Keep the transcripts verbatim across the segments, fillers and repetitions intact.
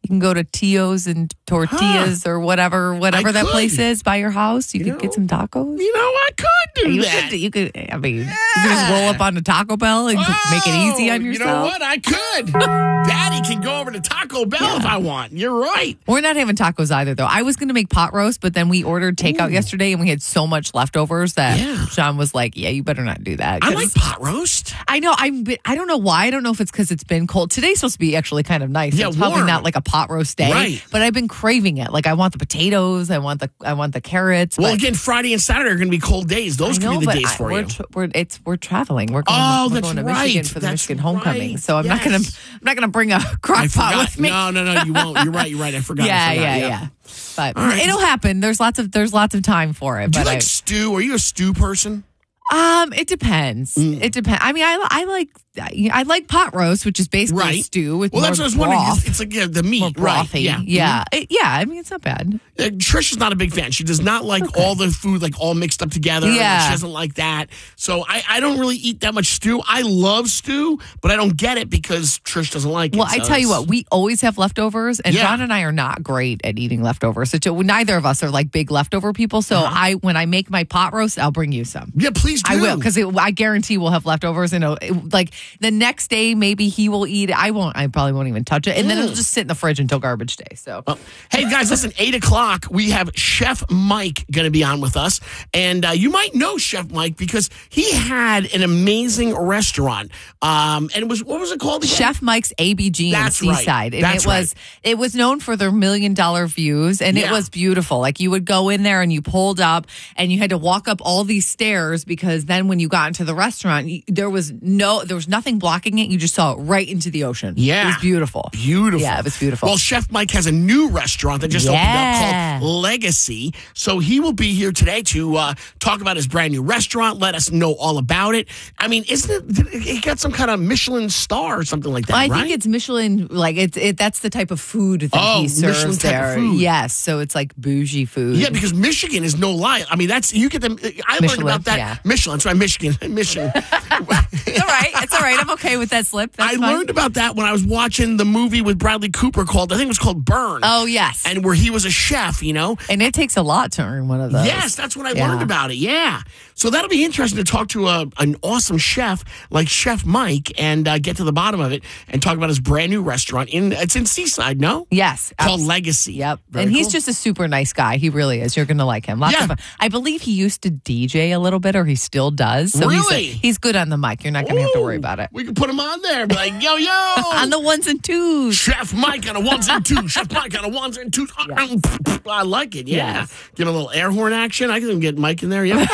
You can go to Tio's and Tortillas huh. or whatever, whatever I that could. place is by your house. You, you could know, get some tacos. You know, I could do you that. Could, you could, I mean, yeah. you could just roll up on a Taco Bell and oh, make it easy on yourself. You know what? I could. Daddy can go over to Taco Bell yeah. if I want. You're right. We're not having tacos either, though. I was going to make pot roast, but then we ordered takeout Ooh. yesterday, and we had so much leftovers that yeah. Sean was like, yeah, you better not do that. I like pot roast. I know. I'm, I don't know why. I don't know if it's because it's been cold. Today's supposed to be actually kind of nice. Yeah, it's warm. probably not like a pot roast day, right. but I've been craving it. Like, I want the potatoes. I want the I want the carrots. Well, but, again, Friday and Saturday are going to be cold days. Those know, can be the days I, for we're, you. We're, it's, we're traveling. We're going, oh, we're that's going to right. Michigan for the that's Michigan homecoming. Right. So I'm yes. not going to I'm not going to bring a crock pot with me. No, no, no, you won't. You're right. You're right. I forgot. yeah, I forgot. yeah, yeah, yeah. But right. it'll happen. There's lots of there's lots of time for it. Do but you like I, stew? Are you a stew person? Um, it depends. Mm. It depends. I mean, I I like I like pot roast, which is basically right. a stew with well, more that's what I was broth. wondering. It's, it's like yeah, the meat, more brothy. right? Yeah, yeah, mm-hmm. it, yeah. I mean, it's not bad. Uh, Trish is not a big fan. She does not like okay. all the food like all mixed up together. Yeah, she doesn't like that. So I, I don't really eat that much stew. I love stew, but I don't get it because Trish doesn't like well, it. Well, so I tell you what, we always have leftovers, and yeah. John and I are not great at eating leftovers. So neither of us are like big leftover people. So uh-huh. I, when I make my pot roast, I'll bring you some. Yeah, please do. I will because I guarantee we'll have leftovers. And it, like the next day, maybe he will eat it. I won't. I probably won't even touch it, and mm. then it'll just sit in the fridge until garbage day. So, well, hey guys, listen. Eight o'clock, we have Chef Mike going to be on with us, and uh, you might know Chef Mike because he had an amazing restaurant. Um, and it was what was it called? Again? Chef Mike's A B G in Seaside, right. and That's it was right. it was known for their million dollar views, and yeah. it was beautiful. Like you would go in there and you pulled up, and you had to walk up all these stairs because then when you got into the restaurant, you, there was no there was nothing blocking it. You just saw it right into the ocean. Yeah, it was beautiful. Beautiful. Yeah, it was beautiful. Well, Chef Mike has a new restaurant that just yeah. opened up called Legacy. So he will be here today to uh, talk about his brand new restaurant, let us know all about it. I mean, isn't it, he got some kind of Michelin star or something like that, well, I right? think it's Michelin, like it's it. That's the type of food that oh, he serves Michelin type there. of food. Yes, so it's like bougie food. Yeah, because Michigan is no lie. I mean, that's you get them. I Michelin, learned about that. Yeah. Michelin, that's right, Michigan, Michigan. It's all right. It's all right. I'm okay with that slip. That's I fine. learned about that when I was watching the movie with Bradley Cooper called, I think it was called Burn. Oh, yes. And where he was a chef, you know. And it takes a lot to earn one of those. Yes, that's what I yeah. learned about it. Yeah. So that'll be interesting to talk to a, an awesome chef like Chef Mike and uh, get to the bottom of it and talk about his brand new restaurant. in It's in Seaside, no? Yes. Called absolutely. Legacy. Yep. Very and he's cool. just a super nice guy. He really is. You're going to like him. Lots yeah. of fun. I believe he used to D J a little bit, or he still does. So really? He's, a, he's good on the mic. You're not going to have to worry about it. We can put him on there and be like, yo, yo. On the ones and twos. Chef Mike on a ones and twos. Chef Mike on a ones and twos. Yes. I like it, yeah. Yes. Give him a little air horn action. I can even get Mike in there, yeah.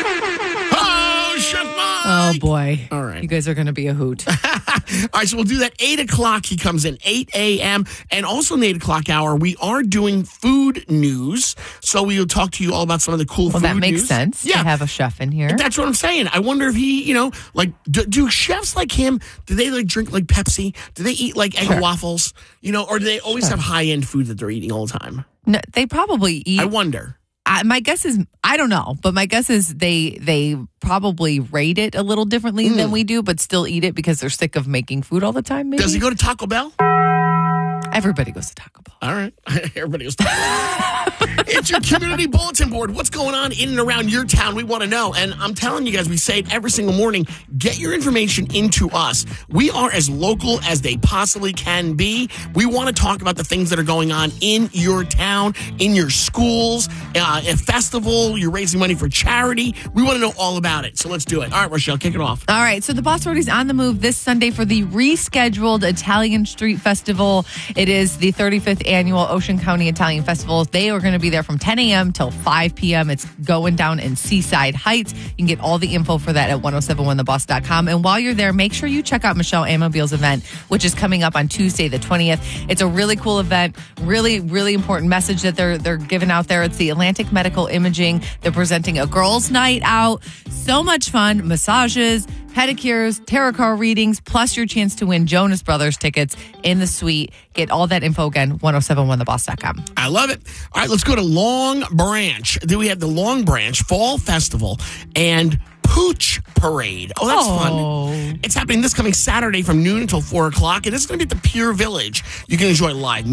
Oh, Chef Mike. Oh, boy. All right. You guys are going to be a hoot. All right, so we'll do that. eight o'clock, he comes in, eight a.m. And also in the eight o'clock hour, we are doing food news. So we will talk to you all about some of the cool well, food news. Well, that makes news. sense yeah. to have a chef in here. That's what I'm saying. I wonder if he, you know, like, do, do chefs like him, do they like drink like Pepsi? Do they eat like egg sure. and waffles? You know, or do they always sure. have high-end food that they're eating all the time? No, they probably eat. I wonder. I, my guess is, I don't know, but my guess is they they probably rate it a little differently mm. than we do, but still eat it because they're sick of making food all the time. Maybe. Does he go to Taco Bell? Everybody goes to Taco Bell. All right. Everybody goes to Taco Bell. It's your community bulletin board. What's going on in and around your town? We want to know. And I'm telling you guys, we say it every single morning. Get your information into us. We are as local as they possibly can be. We want to talk about the things that are going on in your town, in your schools, uh, a festival. You're raising money for charity. We want to know all about it. So let's do it. All right, Rochelle, kick it off. All right. So the Boss Roadie's on the move this Sunday for the rescheduled Italian Street Festival. It is the thirty-fifth annual Ocean County Italian Festival. They are going to be there from ten a.m. till five p.m. It's going down in Seaside Heights. You can get all the info for that at ten seventy-one the boss dot com. And while you're there, make sure you check out Michelle Amabil's event, which is coming up on Tuesday the twentieth. It's a really cool event, really, really important message that they're they're giving out there. It's the Atlantic Medical Imaging. They're presenting a girls' night out. So much fun, massages, pedicures, tarot card readings, plus your chance to win Jonas Brothers tickets in the suite. Get all that info again, ten seventy-one the boss dot com. I love it. All right, let's go to Long Branch. Then we have the Long Branch Fall Festival and Pooch Parade. Oh, that's oh. fun. It's happening this coming Saturday from noon until four o'clock, and it's going to be at the Pier Village. You can enjoy live